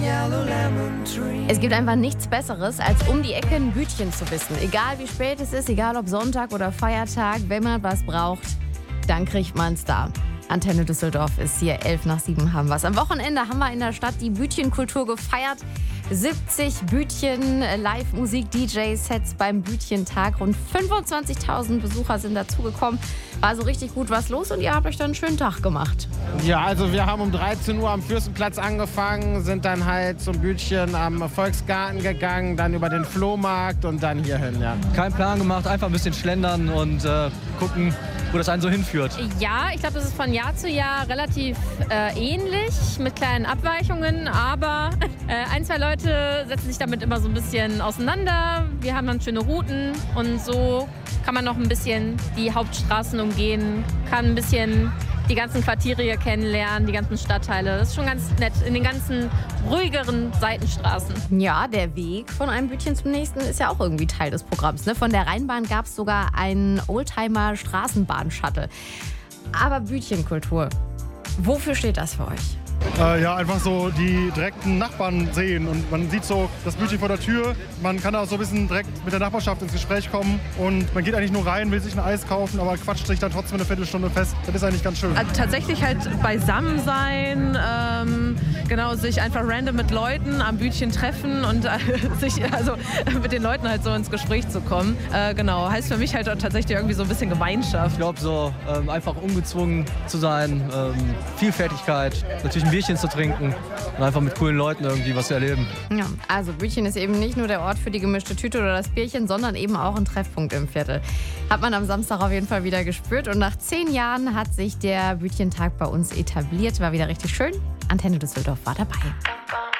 Es gibt einfach nichts Besseres, als um die Ecke ein Bütchen zu wissen. Egal wie spät es ist, egal ob Sonntag oder Feiertag, wenn man was braucht, dann kriegt man es da. Antenne Düsseldorf ist hier, 6:11 haben wir es. Am Wochenende haben wir in der Stadt die Bütchenkultur gefeiert. 70 Bütchen, Live-Musik, DJ-Sets beim Bütchentag. Rund 25.000 Besucher sind dazugekommen. War so richtig gut was los und ihr habt euch dann einen schönen Tag gemacht. Ja, also wir haben um 13 Uhr am Fürstenplatz angefangen, sind dann halt zum Bütchen am Volksgarten gegangen, dann über den Flohmarkt und dann hierhin, ja. Kein Plan gemacht, einfach ein bisschen schlendern und gucken, wo das einen so hinführt. Ja, ich glaube, das ist von Jahr zu Jahr relativ ähnlich, mit kleinen Abweichungen, aber ein, zwei Leute setzen sich damit immer so ein bisschen auseinander. Wir haben dann schöne Routen und so kann man noch ein bisschen die Hauptstraßen umgehen, kann ein bisschen die ganzen Quartiere hier kennenlernen, die ganzen Stadtteile. Das ist schon ganz nett, in den ganzen ruhigeren Seitenstraßen. Ja, der Weg von einem Bütchen zum nächsten ist ja auch irgendwie Teil des Programms. Ne? Von der Rheinbahn gab es sogar einen Oldtimer-Straßenbahn-Shuttle. Aber Bütchenkultur, wofür steht das für euch? Ja, einfach so die direkten Nachbarn sehen und man sieht so das Bütchen vor der Tür. Man kann da so ein bisschen direkt mit der Nachbarschaft ins Gespräch kommen und man geht eigentlich nur rein, will sich ein Eis kaufen, aber quatscht sich dann trotzdem eine Viertelstunde fest. Das ist eigentlich ganz schön. Also tatsächlich halt beisammen sein, genau, sich einfach random mit Leuten am Bütchen treffen und sich mit den Leuten halt so ins Gespräch zu kommen. Genau, heißt für mich halt auch tatsächlich irgendwie so ein bisschen Gemeinschaft. Ich glaube, so einfach ungezwungen zu sein, Vielfältigkeit, natürlich ein Bierchen zu trinken und einfach mit coolen Leuten irgendwie was zu erleben. Ja, also Bütchen ist eben nicht nur der Ort für die gemischte Tüte oder das Bierchen, sondern eben auch ein Treffpunkt im Viertel. Hat man am Samstag auf jeden Fall wieder gespürt und nach 10 Jahren hat sich der Bütchentag bei uns etabliert. War wieder richtig schön. Antenne Düsseldorf war dabei.